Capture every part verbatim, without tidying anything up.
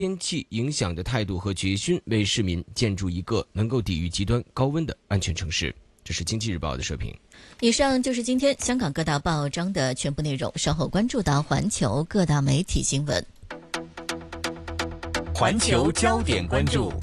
天气影响的态度和决心，为市民建筑一个能够抵御极端高温的安全城市。这是经济日报的社评。 以上就是今天香港各大报章的全部内容，稍后关注到环球各大媒体新闻。 环球焦点关注。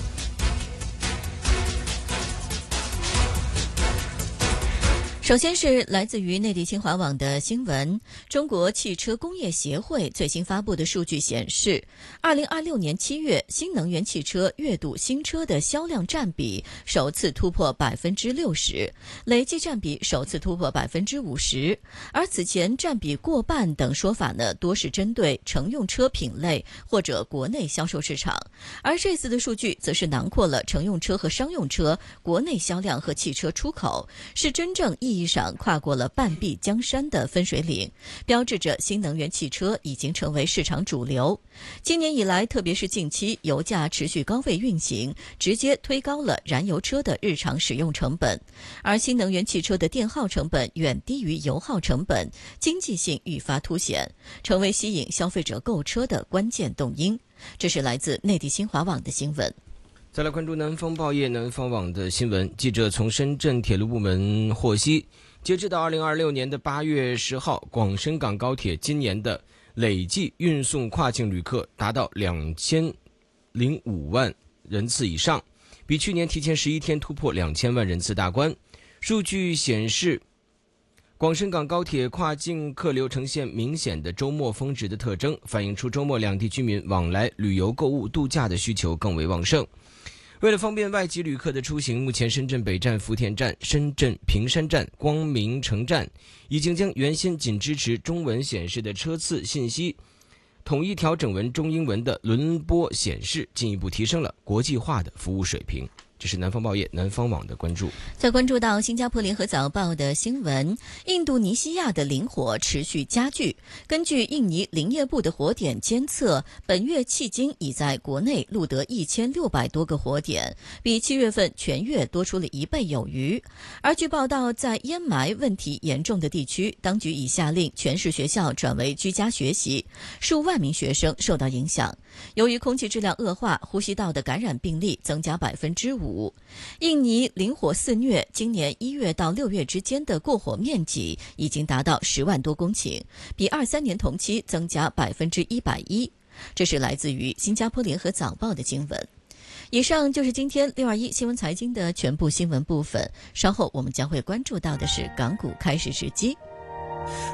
首先是来自于内地新华网的新闻，中国汽车工业协会最新发布的数据显示，二零二六年七月，新能源汽车月度新车的销量占比首次突破百分之六十，累计占比首次突破百分之五十。而此前占比过半等说法呢，多是针对乘用车品类或者国内销售市场，而这次的数据则是囊括了乘用车和商用车国内销量和汽车出口，是真正意义意义上跨过了半壁江山的分水岭，标志着新能源汽车已经成为市场主流。今年以来，特别是近期油价持续高位运行，直接推高了燃油车的日常使用成本，而新能源汽车的电耗成本远低于油耗成本，经济性愈发凸显，成为吸引消费者购车的关键动因。这是来自内地新华网的新闻。 再来关注南方报业南方网的新闻，记者从深圳铁路部门获悉，截至到二零二六年的八月十号，广深港高铁今年的累计运送跨境旅客达到两千零五万人次以上，比去年提前十一天突破两千万人次大关。数据显示，广深港高铁跨境客流呈现明显的周末峰值的特征，反映出周末两地居民往来旅游、购物、度假的需求更为旺盛。为了方便外籍旅客的出行，目前深圳北站、福田站、深圳坪山站、光明城站已经将原先仅支持中文显示的车次信息统一调整为中英文的轮播显示，进一步提升了国际化的服务水平。这是南方报业南方网的关注。 再关注到新加坡联合早报的新闻，印度尼西亚的林火持续加剧。根据印尼林业部的火点监测，本月迄今已在国内录得一千六百多个火点，比七月份全月多出了一倍有余。而据报道，在烟霾问题严重的地区，当局已下令全市学校转为居家学习，数万名学生受到影响。由于空气质量恶化，呼吸道的感染病例增加百分之五。印尼林火肆虐，今年一月到六月之间的过火面积已经达到十万多公顷，比二三年同期增加百分之一百一。这是来自于新加坡联合早报的新闻。以上就是今天六二一新闻财经的全部新闻部分，稍后我们将会关注到的是港股开市时机。